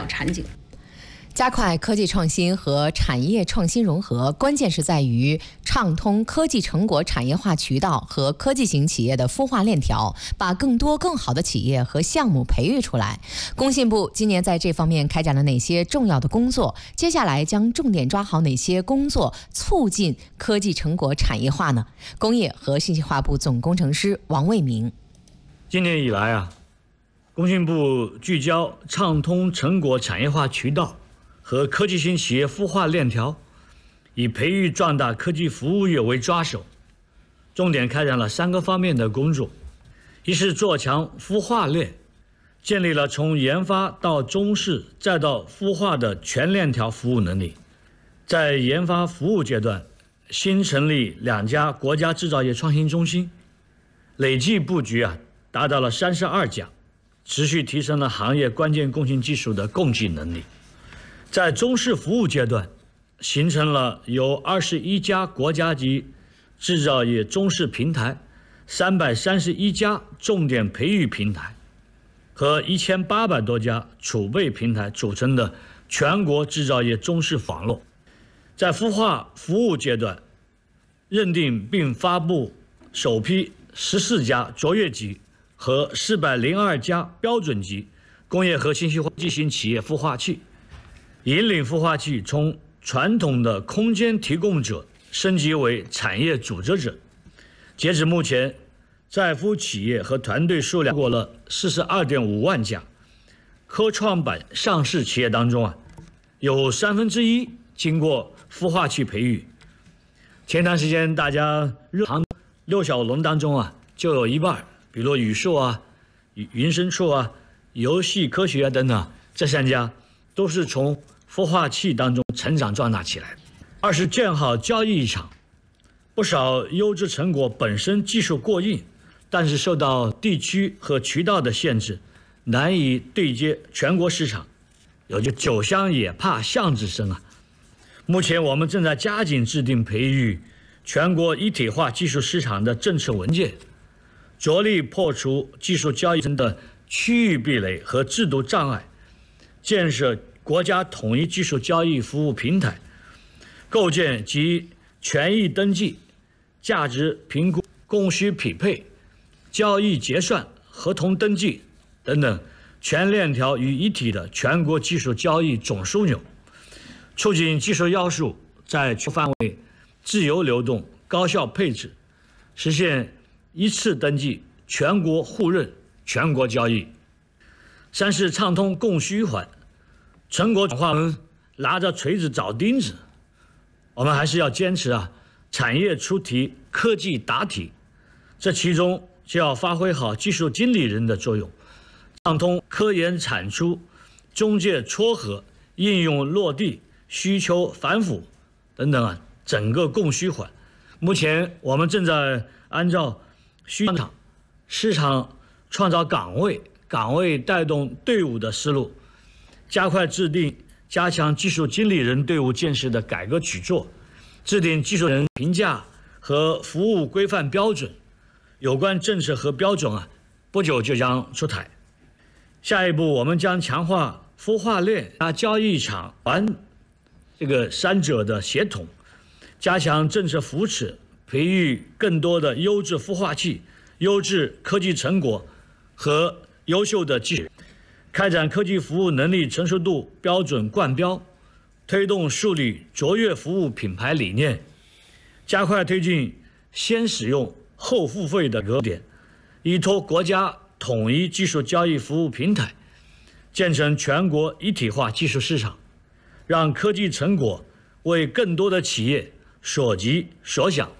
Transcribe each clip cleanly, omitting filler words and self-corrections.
场景。 加快科技创新和产业创新融合，关键是在于畅通科技成果产业化渠道和科技型企业的孵化链条，把更多更好的企业和项目培育出来。工信部今年在这方面开展了哪些重要的工作？接下来将重点抓好哪些工作，促进科技成果产业化呢？工业和信息化部总工程师王卫明。 今年以来工信部聚焦畅通成果产业化渠道和科技型企业孵化链条，以培育壮大科技服务业为抓手，重点开展了3个方面的工作。一是做强孵化链，建立了从研发到中试再到孵化的全链条服务能力。在研发服务阶段，新成立2家国家制造业创新中心，累计布局达到了32家，持续提升了行业关键共性技术的供给能力。在中试服务阶段，形成了由21家国家级制造业中试平台、331家重点培育平台和1800多家储备平台组成的全国制造业中试网络。在孵化服务阶段，认定并发布首批14家卓越级和402家标准级工业和信息科技型企业孵化器，引领孵化器从传统的空间提供者升级为产业组织者。截止目前，在孵企业和团队数量超过了42.5万家。科创板上市企业当中有1/3经过孵化器培育。前段时间大家热行6小龙当中就有一半，比如宇硕云深处游戏科学等等，这3家都是从孵化器当中成长壮大起来。二是建好交易场，不少优质成果本身技术过硬，但是受到地区和渠道的限制，难以对接全国市场，有句酒香也怕巷子深目前我们正在加紧制定培育全国一体化技术市场的政策文件，着力破除技术交易中的区域壁垒和制度障碍，建设国家统一技术交易服务平台，构建集权益登记、价值评估、供需匹配、交易结算、合同登记等等全链条于一体的全国技术交易总枢纽，促进技术要素在全范围自由流动、高效配置，实现一次登记、全国互认、全国交易。3是畅通供需环，成果转化拿着锤子找钉子，我们还是要坚持产业出题、科技答题，这其中就要发挥好技术经理人的作用，畅通科研产出、中介撮合、应用落地、需求反腐等等整个供需环。目前我们正在按照市场创造岗位带动队伍的思路，加快制定加强技术经理人队伍建设的改革举措，制定技术人评价和服务规范标准，有关政策和标准不久就将出台。下一步我们将强化孵化链、交易场这个3者的协同，加强政策扶持，培育更多的优质孵化器、优质科技成果和优秀的技术，开展科技服务能力成熟度标准冠标，推动树立卓越服务品牌理念，加快推进先使用后付费的格点，依托国家统一技术交易服务平台，建成全国一体化技术市场，让科技成果为更多的企业所及所想。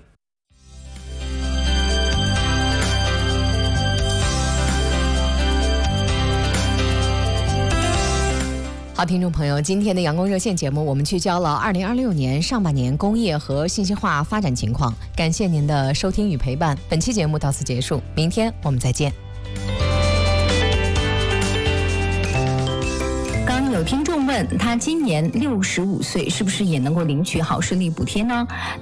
好，听众朋友，今天的阳光热线节目，我们聚焦了2026年上半年工业和信息化发展情况。感谢您的收听与陪伴，本期节目到此结束，明天我们再见。 刚有听众问他今年65岁是不是也能够领取好视力补贴呢？